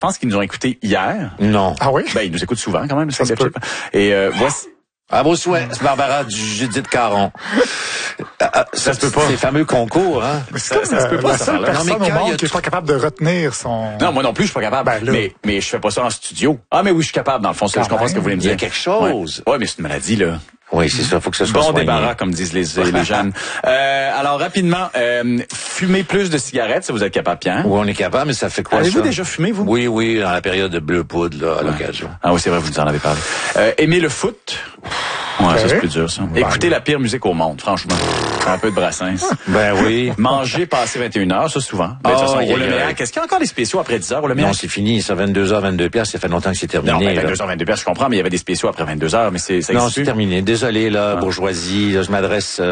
pense qu'ils nous ont écoutés hier. Non. Ah oui? Ben, ils nous écoutent souvent quand même, le Ça se Sac de peut. chips. Et voici... À vos souhaits, c'est Barbara du Judith Caron. Ça se peut pas. Ces fameux concours, hein. C'est ça se peut pas, la ça, seule là. personne Non, mais au quand il y monde a qui est pas capable de retenir son... Non, moi non plus, je suis pas capable. Ben, là. mais je fais pas ça en studio. Ah, mais oui, je suis capable, dans le fond. Je comprends ce que vous voulez me Il y a dire. quelque chose. Ouais, mais c'est une maladie, là. Oui, c'est ça, faut que ce soit Bon soigné. débarras, comme disent les jeunes. Alors, rapidement, fumer plus de cigarettes, si vous êtes capable, Pierre. Oui, on est capable, mais ça fait quoi, Avez-vous ça? déjà fumé, vous? Oui, dans la période de bleu poudre, là, à l'occasion. Ah oui, c'est vrai, vous nous en avez parlé. Aimer le foot. Ouais, ça c'est plus dur, ça. Écouter la pire musique au monde, franchement. Un peu de Brassens. Ben oui. Manger passé 21h, ça souvent. Ben, de toute façon, au Leméac, est-ce qu'il y a encore des spéciaux après 10h au Leméac? Non, c'est fini, ça, 22h, 22 piastres, ça fait longtemps que c'est terminé. Non, ben, là. 22h, 22 je comprends, mais il y avait des spéciaux après 22h, mais ça Non, existe c'est plus. terminé. Désolé, là, bourgeoisie, là, je m'adresse,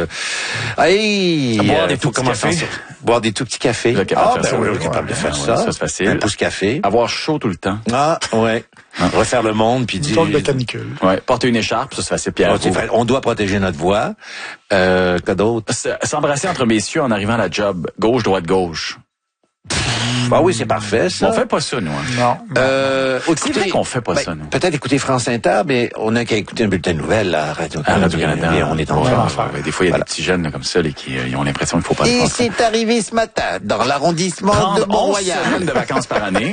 Boire des tout faut petits commencer cafés. Boire des tout petits cafés. Vous êtes capable de faire ça, oui, oui. on est capable de faire Ouais, ça. ça, c'est facile. Un pouce café. Avoir chaud tout le temps. Ah, ouais. Refaire le monde, puis Une dire... toile de canicule. Ouais. Porter une écharpe, ça c'est facile, Pierre. Oh, c'est vrai, on doit protéger notre voix. Quoi d'autre? S'embrasser entre messieurs en arrivant à la job. Gauche, droite, gauche. Ah oui, c'est parfait, ça. On fait pas ça, nous. Hein. Non. C'est vrai qu'on fait pas ça, nous. Peut-être écouter France Inter, mais on a qu'à écouter un bulletin de nouvelles à Radio-Canada. Radio-Canada. On est en Ouais, France. ouais, des fois, il y a des petits jeunes là, comme ça là, qui ils ont l'impression qu'il faut pas le Et prendre. c'est arrivé ce matin, dans l'arrondissement de Prendre 11 Mont-Royal. semaines de vacances par année.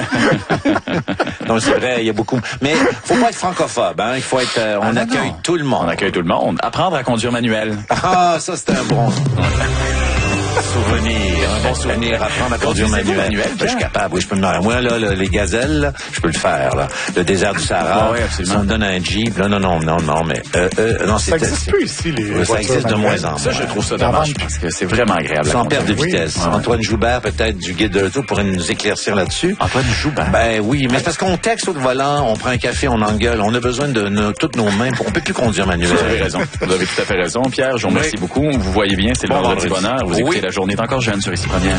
Non, c'est vrai, il y a beaucoup. Mais faut pas être francophobe, hein. Il faut être. On accueille tout le monde. On accueille tout le monde. Apprendre à conduire manuel. Ah, ça c'est un bon souvenir. Un bon souvenir. Apprendre à conduire manuel. Ben, je suis capable. Oui, je peux me dire. Moi, là, les gazelles, là, je peux le faire. Là. Le désert du Sahara. Ah oui, absolument. Si on me donne un Jeep, là, non, mais non, Ça existe plus ici, les ça voitures existe de manuelles. moins en moins. Ça, je trouve ça En dommage vente. parce que c'est vraiment agréable. à Sans conduire. perte de vitesse. Oui. Antoine Joubert, peut-être, du Guide de l'auto, pourrait nous éclaircir là-dessus. Antoine Joubert. Ben oui, mais c'est parce qu'on texte au volant, on prend un café, on engueule, on a besoin de toutes nos mains. On peut plus conduire manuel. Vous avez raison. Vous avez tout à fait raison, Pierre. Je vous remercie beaucoup. Vous voyez bien, c'est le Bon vendredi vendredi. bonheur. Vous écoutez Oui. La journée est encore jeune sur Ici Première.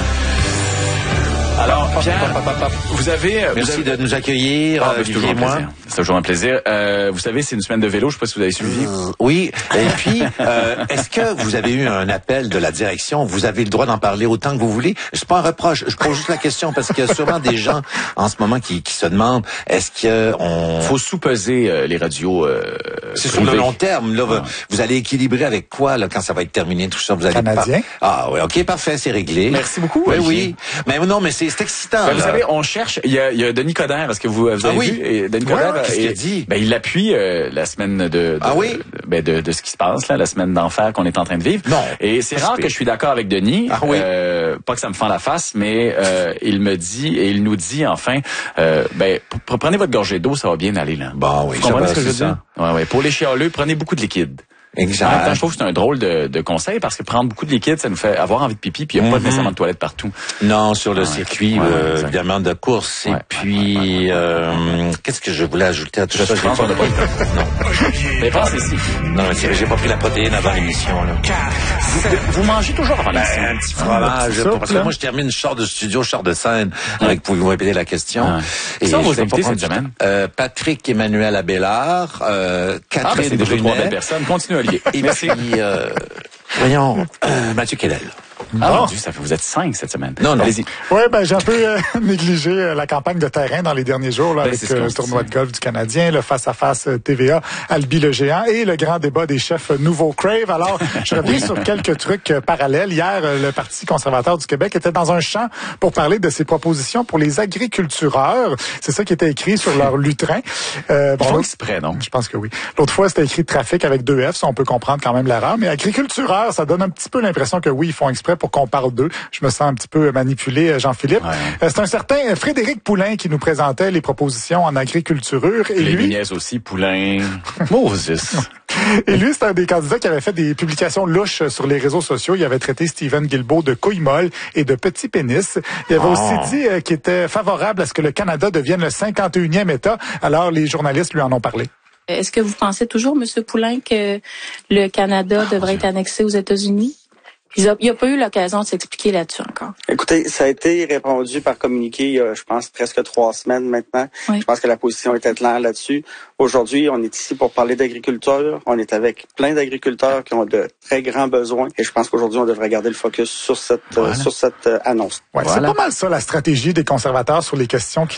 Alors, Pierre, vous avez... Merci de nous accueillir, Ah, ben, c'est toujours Olivier un et moi. plaisir. C'est toujours un plaisir. Vous savez, c'est une semaine de vélo. Je sais pas si vous avez suivi. Oui, et puis, est-ce que vous avez eu un appel de la direction? Vous avez le droit d'en parler autant que vous voulez. C'est pas un reproche, je pose juste la question parce qu'il y a sûrement des gens en ce moment qui se demandent, est-ce que on... Faut sous-peser les radios C'est sur le long terme, là, vous allez équilibrer avec quoi, là, quand ça va être terminé, tout ça? Vous allez Canadien. Ah oui, ok, parfait, c'est réglé. Merci beaucoup, Oui, Olivier. oui. Mais non, mais c'est excitant. Ben, vous là. savez, on cherche. Il y a Denis Coderre. Est-ce que vous avez oui. vu? Et Denis Coderre, ouais, qu'est-ce qu'il a dit? Ben, il appuie la semaine de ce qui se passe là, la semaine d'enfer qu'on est en train de vivre. Non. Et c'est rare que je suis d'accord avec Denis. Ah oui. Pas que ça me fend la face, mais il me dit et il nous dit enfin, prenez votre gorgée d'eau, ça va bien aller là. Bon, oui, Vous comprenez ça ce que va, je veux dire? Ouais. Pour les chialeux, prenez beaucoup de liquide. En même temps, Exact. je trouve que c'est un drôle de conseil parce que prendre beaucoup de liquide, ça nous fait avoir envie de pipi, puis il n'y a pas nécessairement de toilette partout. Non, sur le circuit, exact. évidemment, de course. Et Ouais, puis, qu'est-ce que je voulais ajouter à tout ça? Je pense qu'on n'a pas le temps. Non. Mais pensez-y. Non, mais c'est vrai, j'ai pas pris la protéine avant l'émission, là. Vous mangez toujours avant l'émission. Un petit fromage, soupe, parce que là. moi, je termine, je sors de studio, je sors de scène, avec, pouvez-vous répéter la question? Ouais. Qui sont vos invités cette semaine? Patrick Emmanuel Abélard, Catherine c'est déjà trois belles Brunet, personnes. Continue, Olivier. et puis, voyons, Mathieu Quedel. Ah, mon Dieu, ça fait, vous êtes 5 cette semaine. Non. Allez-y. Oui, j'ai un peu négligé la campagne de terrain dans les derniers jours là, Ben, avec c'est ce qu'on le se tournoi dit. de golf du Canadien, le face-à-face TVA, Albi le géant et le grand débat des chefs Nouveau Crave. Alors, je reviens sur quelques trucs parallèles. Hier, le Parti conservateur du Québec était dans un champ pour parler de ses propositions pour les agricultureurs. C'est ça qui était écrit sur leur lutrin. Ils font exprès, non? Je pense que oui. L'autre fois, c'était écrit trafic avec 2 F, ça on peut comprendre quand même l'erreur. Mais agricultureurs, ça donne un petit peu l'impression que oui, ils font exprès pour qu'on parle d'eux. Je me sens un petit peu manipulé, Jean-Philippe. Ouais. C'est un certain Frédéric Poulain qui nous présentait les propositions en agriculture. Et Les lui, Nunez aussi, Poulain. Moses. c'est un des candidats qui avait fait des publications louches sur les réseaux sociaux. Il avait traité Stephen Guilbeault de couille molle et de petit pénis. Il avait aussi dit qu'il était favorable à ce que le Canada devienne le 51e État. Alors, les journalistes lui en ont parlé. Est-ce que vous pensez toujours, M. Poulain, que le Canada devrait être annexé aux États-Unis? Il n'y a pas eu l'occasion de s'expliquer là-dessus encore. Écoutez, ça a été répondu par communiqué il y a, je pense, presque 3 semaines maintenant. Oui. Je pense que la position était claire là-dessus. Aujourd'hui, on est ici pour parler d'agriculture. On est avec plein d'agriculteurs qui ont de très grands besoins. Et je pense qu'aujourd'hui, on devrait garder le focus sur cette annonce. Ouais, voilà. C'est pas mal ça, la stratégie des conservateurs sur les questions qui